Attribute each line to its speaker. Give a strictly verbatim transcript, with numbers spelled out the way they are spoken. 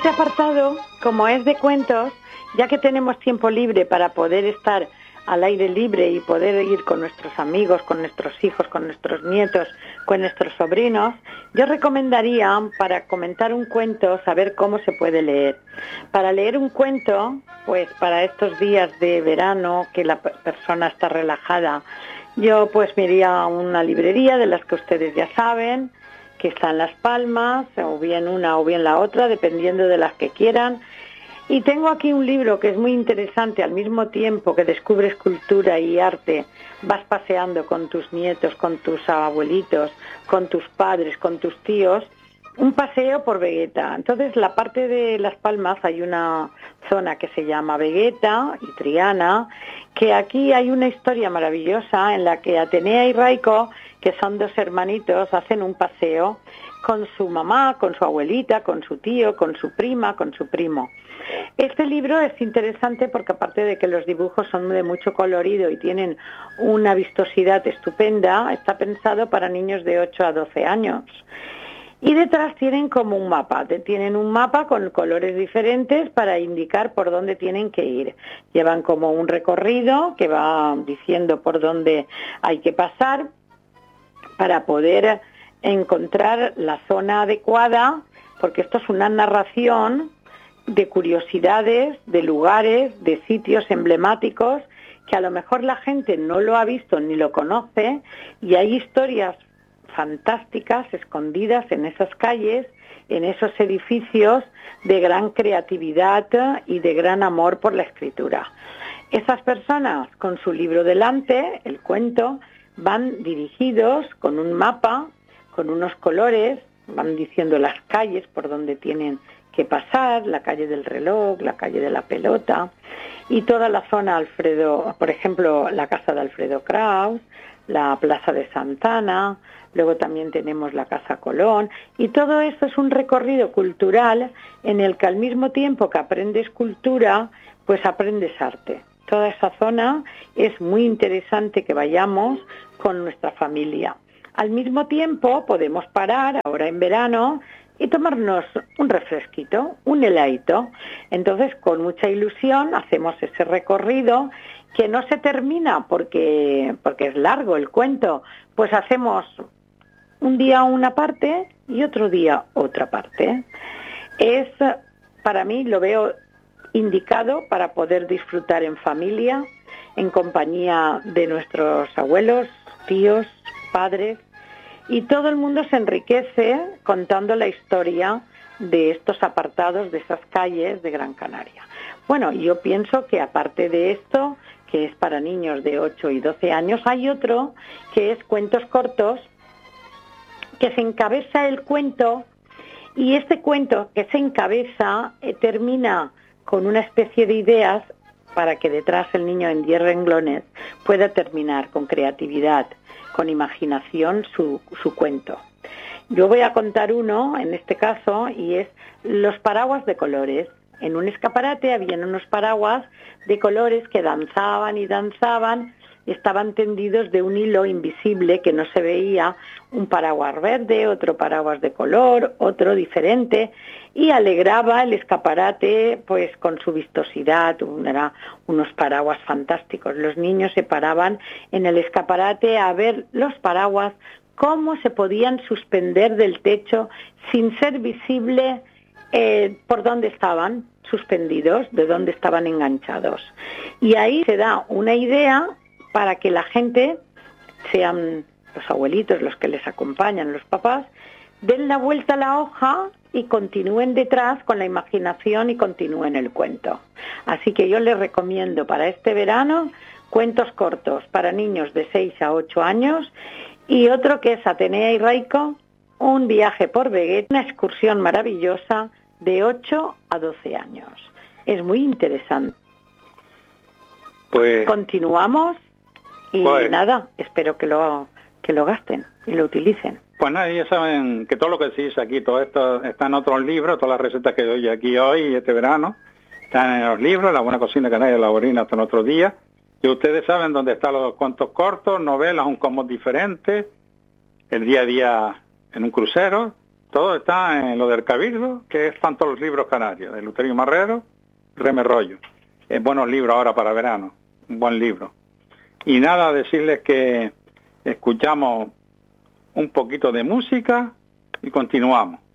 Speaker 1: este apartado, como es de cuentos, ya que tenemos tiempo libre para poder estar al aire libre y poder ir con nuestros amigos, con nuestros hijos, con nuestros nietos, con nuestros sobrinos, yo recomendaría para comentar un cuento saber cómo se puede leer. Para leer un cuento, pues para estos días de verano que la persona está relajada, yo pues me iría a una librería de las que ustedes ya saben, que está en Las Palmas, o bien una o bien la otra, dependiendo de las que quieran. Y tengo aquí un libro que es muy interesante, al mismo tiempo que descubres cultura y arte, vas paseando con tus nietos, con tus abuelitos, con tus padres, con tus tíos, un paseo por Vegueta. Entonces, la parte de Las Palmas hay una zona que se llama Vegueta y Triana, que aquí hay una historia maravillosa en la que Atenea y Raico, que son dos hermanitos, hacen un paseo con su mamá, con su abuelita, con su tío, con su prima, con su primo. Este libro es interesante porque aparte de que los dibujos son de mucho colorido y tienen una vistosidad estupenda, está pensado para niños de ocho a doce años. Y detrás tienen como un mapa, tienen un mapa con colores diferentes para indicar por dónde tienen que ir. Llevan como un recorrido que va diciendo por dónde hay que pasar para poder encontrar la zona adecuada, porque esto es una narración de curiosidades, de lugares, de sitios emblemáticos que a lo mejor la gente no lo ha visto ni lo conoce, y hay historias fantásticas escondidas en esas calles, en esos edificios de gran creatividad y de gran amor por la escritura. Esas personas con su libro delante, el cuento, van dirigidos con un mapa, con unos colores, van diciendo las calles por donde tienen que pasar, la calle del reloj, la calle de la pelota, y toda la zona Alfredo, por ejemplo, la casa de Alfredo Kraus, la plaza de Santana, luego también tenemos la Casa Colón, y todo esto es un recorrido cultural en el que al mismo tiempo que aprendes cultura, pues aprendes arte. Toda esa zona es muy interesante que vayamos con nuestra familia. Al mismo tiempo podemos parar ahora en verano y tomarnos un refresquito, un heladito. Entonces, con mucha ilusión hacemos ese recorrido que no se termina porque, porque es largo el cuento. Pues hacemos un día una parte y otro día otra parte. Es, para mí, lo veo indicado para poder disfrutar en familia, en compañía de nuestros abuelos, tíos, padres, y todo el mundo se enriquece contando la historia de estos apartados, de esas calles de Gran Canaria. Bueno, yo pienso que aparte de esto, que es para niños de ocho y doce años, hay otro que es cuentos cortos, que se encabeza el cuento, y este cuento que se encabeza eh, termina con una especie de ideas para que detrás el niño en diez renglones pueda terminar con creatividad, con imaginación su, su cuento. Yo voy a contar uno, en este caso, y es Los paraguas de colores. En un escaparate habían unos paraguas de colores que danzaban y danzaban, y estaban tendidos de un hilo invisible que no se veía, un paraguas verde, otro paraguas de color, otro diferente, y alegraba el escaparate pues con su vistosidad. Eran unos paraguas fantásticos. Los niños se paraban en el escaparate a ver los paraguas, cómo se podían suspender del techo sin ser visible eh, por dónde estaban suspendidos, de dónde estaban enganchados. Y ahí se da una idea para que la gente, sean los abuelitos los que les acompañan, los papás, den la vuelta a la hoja y continúen detrás con la imaginación y continúen el cuento. Así que yo les recomiendo para este verano cuentos cortos para niños de seis a ocho años, y otro que es Atenea y Raico, un viaje por Vegueta, una excursión maravillosa de ocho a doce años. Es muy interesante.
Speaker 2: Pues
Speaker 1: continuamos y pues, nada, espero que lo que lo gasten y lo utilicen.
Speaker 2: Pues nada, ya saben que todo lo que se dice aquí, todo esto está en otros libros, todas las recetas que doy aquí hoy y este verano, están en los libros, La Buena Cocina Canaria, La Borina hasta en otro día. Y ustedes saben dónde están los cuentos cortos, novelas, un cómo diferente, el día a día en un crucero, Todo está en lo del Cabildo, que es tanto los libros canarios, de Luterio Marrero, Reme Rollo. Es buenos libros ahora para verano, un buen libro. Y nada, decirles que escuchamos un poquito de música y continuamos.